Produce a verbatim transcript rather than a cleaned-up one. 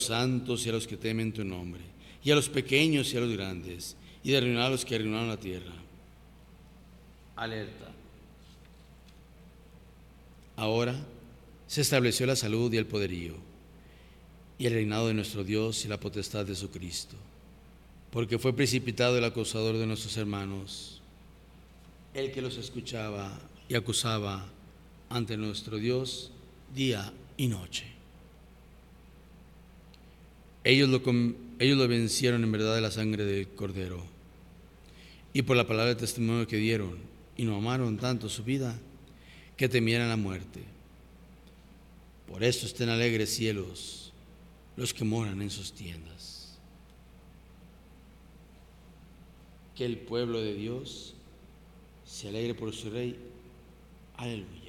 santos y a los que temen tu nombre, y a los pequeños y a los grandes, y de arruinar a los que arruinaron la tierra. Alerta. Ahora se estableció la salud y el poderío, y el reinado de nuestro Dios y la potestad de su Cristo, porque fue precipitado el acusador de nuestros hermanos, el que los escuchaba y acusaba ante nuestro Dios día y noche. Ellos lo, ellos lo vencieron en verdad de la sangre del Cordero y por la palabra de testimonio que dieron, y no amaron tanto su vida que temieran la muerte. Por eso estén alegres cielos los que moran en sus tiendas. Que el pueblo de Dios se alegre por su Rey. Aleluya.